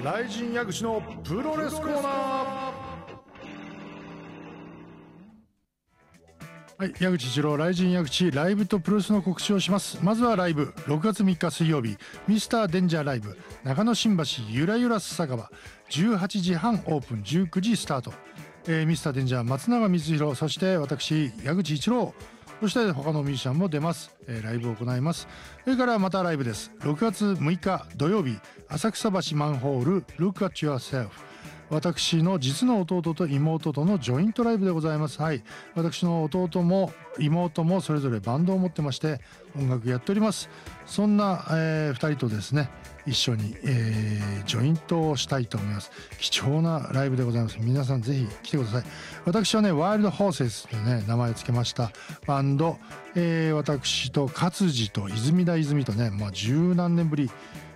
雷神矢口のプロレスコーナー。はい、矢口一郎雷神矢口ライブとプロレスの告知をします。まずはライブ6月3日水曜日ミスターデンジャーライブ中野新橋ゆらゆら酒場18時半オープン19時スタート、ミスターデンジャー松永光弘そして私矢口一郎そして他のミュージシャンも出ます、ライブを行います。それからまたライブです。6月6日土曜日浅草橋マンホール Look at Yourself、私の実の弟と妹とのジョイントライブでございます。はい、私の弟も妹もそれぞれバンドを持ってまして音楽やっております。そんな、2人とですね一緒に、ジョイントをしたいと思います。貴重なライブでございます。皆さんぜひ来てください。私はねワイルドホーセスというね名前を付けましたバンド、私と勝地と泉田泉とね十何年ぶり